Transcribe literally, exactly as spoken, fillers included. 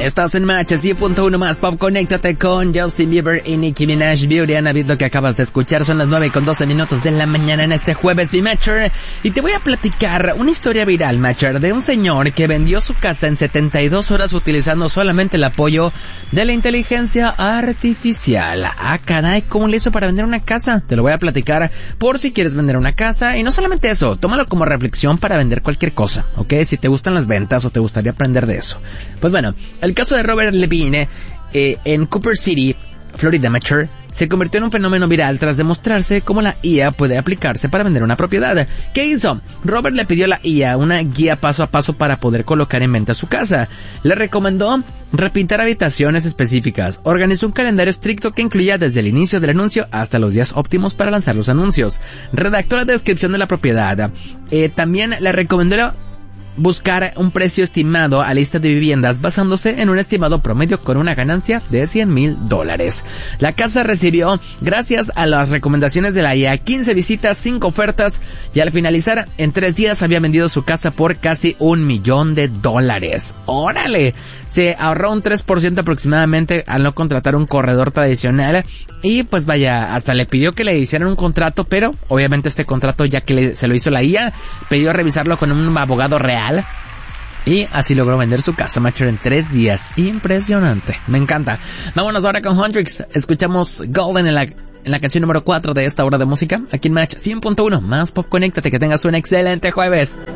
Estás en Match cien punto uno más Pop. Conéctate con Justin Bieber y Nicki Minaj. Beauty and a Beat, lo que acabas de escuchar. Son las nueve con doce minutos de la mañana en este jueves, mi Matcher. Y te voy a platicar una historia viral, Matcher, de un señor que vendió su casa en setenta y dos horas utilizando solamente el apoyo de la inteligencia artificial. Ah, caray, ¿cómo le hizo para vender una casa? Te lo voy a platicar por si quieres vender una casa. Y no solamente eso, tómalo como reflexión para vender cualquier cosa, ¿ok? Si te gustan las ventas o te gustaría aprender de eso. Pues bueno, el caso de Robert Levine eh, en Cooper City, Florida, Matcher, se convirtió en un fenómeno viral tras demostrarse cómo la I A puede aplicarse para vender una propiedad. ¿Qué hizo? Robert le pidió a la I A una guía paso a paso para poder colocar en venta su casa. Le recomendó repintar habitaciones específicas. Organizó un calendario estricto que incluía desde el inicio del anuncio hasta los días óptimos para lanzar los anuncios. Redactó la descripción de la propiedad. Eh, también le recomendó buscar un precio estimado a lista de viviendas basándose en un estimado promedio con una ganancia de cien mil dólares. La casa recibió, gracias a las recomendaciones de la I A, quince visitas, cinco ofertas, y al finalizar, en tres días había vendido su casa por casi un millón de dólares. ¡Órale! Se ahorró un tres por ciento aproximadamente al no contratar un corredor tradicional, y pues vaya, hasta le pidió que le hicieran un contrato, pero obviamente este contrato, ya que le, se lo hizo la I A, pidió revisarlo con un abogado real. Y así logró vender su casa, Matcher, en tres días. Impresionante. Me encanta. Vámonos ahora con Hendrix. Escuchamos Golden en la, en la canción número cuatro de esta hora de música. Aquí en Match cien punto uno. Más Pop. Conéctate. Que tengas un excelente jueves.